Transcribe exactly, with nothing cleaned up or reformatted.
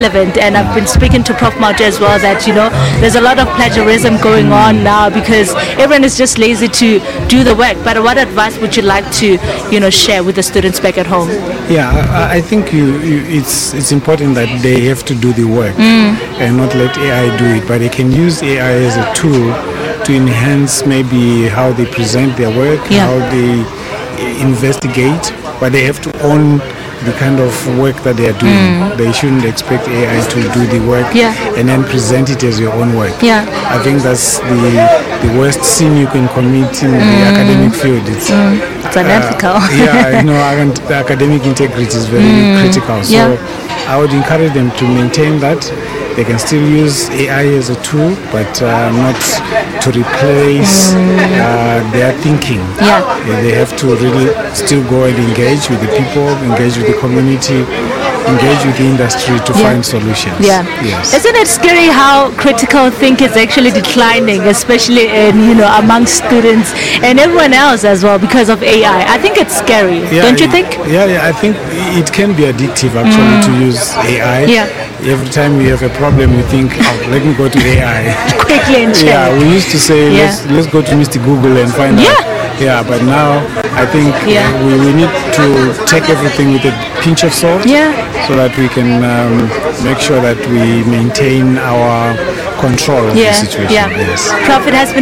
relevant, and I've been speaking to Prof Maude as well that you know there's a lot of plagiarism going on now because everyone is just lazy to do the work. But what advice would you like to you know share with the students back at home? Yeah, I, I think you, you, it's it's important that they have to do the work mm. and not let A I do it. But they can use A I as a tool to enhance maybe how they present their work, yeah. how they investigate. But they have to own the kind of work that they are doing. Mm. They shouldn't expect A I to do the work yeah. and then present it as your own work. Yeah. I think that's the the worst sin you can commit in mm. the academic field. It's, mm. it's unethical. Uh, yeah, you know, the academic integrity is very mm. critical. So yeah. I would encourage them to maintain that. They can still use A I as a tool, but uh, not to replace uh, their thinking. Yeah. They have to really still go and engage with the people, engage with the community, engage with the industry to yeah. find solutions. Yeah. Yes. Isn't it scary how critical thinking is actually declining, especially in you know amongst students and everyone else as well because of A I? I think it's scary. Yeah, Don't you think? Yeah, yeah. I think it can be addictive actually mm. to use A I. Yeah. Every time we have a problem, we think, oh, let me go to A I. Quickly and check. Yeah, we used to say, yeah. let's let's go to Mister Google and find yeah. out. Yeah, but now I think yeah. we, we need to take everything with a pinch of salt yeah. so that we can um, make sure that we maintain our control of yeah. the situation. Yeah. Yes. Prof, it has been